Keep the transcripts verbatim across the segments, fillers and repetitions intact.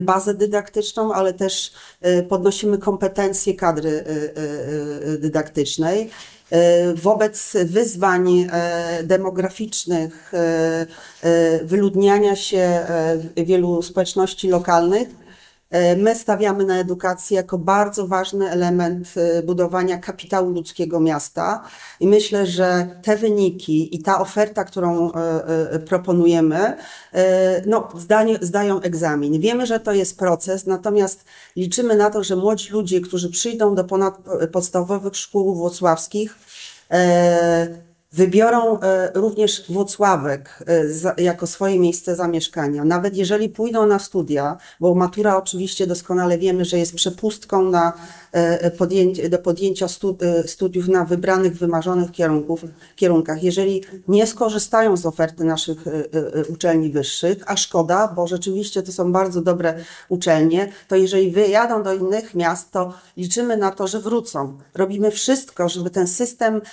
bazę dydaktyczną, ale też podnosimy kompetencje kadry dydaktycznej. Wobec wyzwań demograficznych, wyludniania się wielu społeczności lokalnych, my stawiamy na edukację jako bardzo ważny element budowania kapitału ludzkiego miasta i myślę, że te wyniki i ta oferta, którą proponujemy, no, zdają, zdają egzamin. Wiemy, że to jest proces, natomiast liczymy na to, że młodzi ludzie, którzy przyjdą do ponadpodstawowych szkół włocławskich, wybiorą również Włocławek jako swoje miejsce zamieszkania. Nawet jeżeli pójdą na studia, bo matura oczywiście doskonale wiemy, że jest przepustką na podjęcie, do podjęcia studiów na wybranych, wymarzonych kierunków, kierunkach. Jeżeli nie skorzystają z oferty naszych uczelni wyższych, a szkoda, bo rzeczywiście to są bardzo dobre uczelnie, to jeżeli wyjadą do innych miast, to liczymy na to, że wrócą. Robimy wszystko, żeby ten system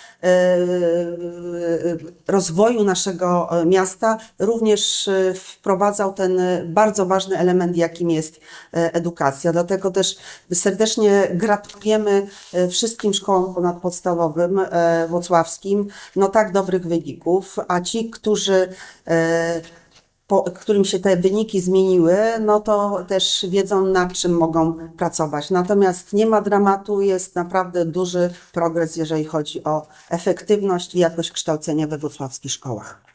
rozwoju naszego miasta również wprowadzał ten bardzo ważny element, jakim jest edukacja. Dlatego też serdecznie gratulujemy wszystkim szkołom ponadpodstawowym włocławskim no tak dobrych wyników, a ci, którzy po którym się te wyniki zmieniły, no to też wiedzą, nad czym mogą pracować. Natomiast nie ma dramatu, jest naprawdę duży progres, jeżeli chodzi o efektywność i jakość kształcenia we wrocławskich szkołach.